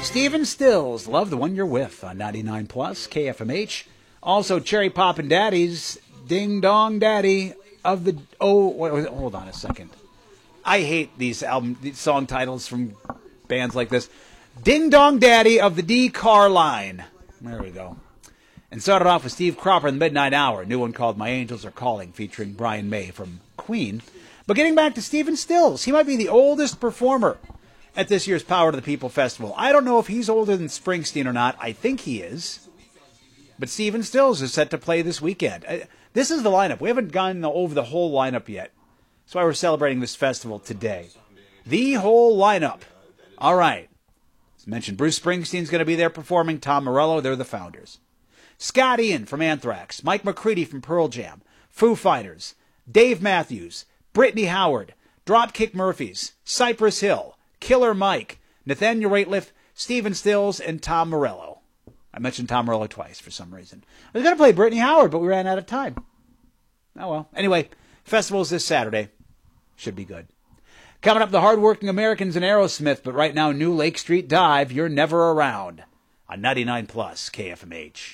Stephen Stills, Love the One You're With on 99 Plus, KFMH. Also, Cherry Poppin' Daddies, Ding Dong Daddy of the... Oh, wait, hold on a second. I hate these song titles from bands like this. Ding Dong Daddy of the D-Car Line. There we go. And started off with Steve Cropper in the Midnight Hour, a new one called My Angels Are Calling, featuring Brian May from Queen. But getting back to Stephen Stills, he might be the oldest performer at this year's Power to the People Festival. I don't know if he's older than Springsteen or not. I think he is. But Stephen Stills is set to play this weekend. This is the lineup. We haven't gone over the whole lineup yet. That's why we're celebrating this festival today. The whole lineup. All right. As mentioned, Bruce Springsteen's going to be there performing. Tom Morello, they're the founders. Scott Ian from Anthrax. Mike McCready from Pearl Jam. Foo Fighters. Dave Matthews. Brittany Howard. Dropkick Murphys. Cypress Hill. Killer Mike. Nathaniel Rateliff. Stephen Stills, and Tom Morello. I mentioned Tom Morello twice for some reason. I was going to play Brittany Howard, but we ran out of time. Oh well. Anyway, festival's this Saturday. Should be good. Coming up, the hardworking Americans in Aerosmith, but right now, new Lake Street Dive, You're Never Around on 99 Plus KFMH.